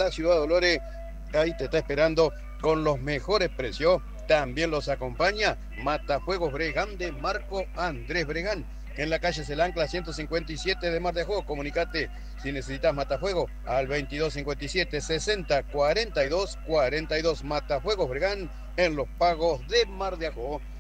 la ciudad de Dolores. Ahí te está esperando con los mejores precios. También los acompaña Matafuegos Bregán de Marco Andrés Bregán, en la calle Selancla 157 de Mar de Ajó. Comunicate si necesitas Matafuego al 2257 60 42 42. Matafuegos Bregán en los pagos de Mar de Ajó.